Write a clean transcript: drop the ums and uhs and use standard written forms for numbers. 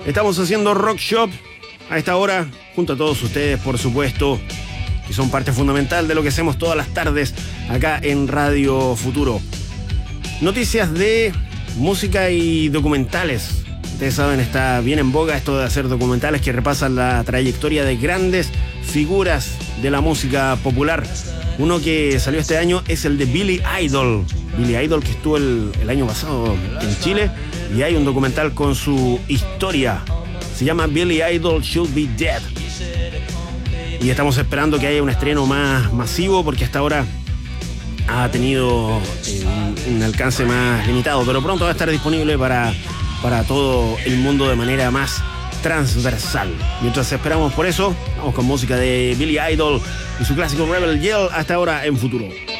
Estamos haciendo Rock Shop a esta hora, junto a todos ustedes, por supuesto, que son parte fundamental de lo que hacemos todas las tardes acá en Radio Futuro. Noticias de música y documentales. Ustedes saben, está bien en boga esto de hacer documentales que repasan la trayectoria de grandes figuras de la música popular. Uno que salió este año es el de Billy Idol. Billy Idol, que estuvo el año pasado en Chile, y hay un documental con su historia. Se llama Billy Idol Should Be Dead. Y estamos esperando que haya un estreno más masivo, porque hasta ahora ha tenido un alcance más limitado, pero pronto va a estar disponible para todo el mundo de manera más transversal. Mientras esperamos por eso, vamos con música de Billy Idol y su clásico Rebel Yell hasta ahora en Futuro.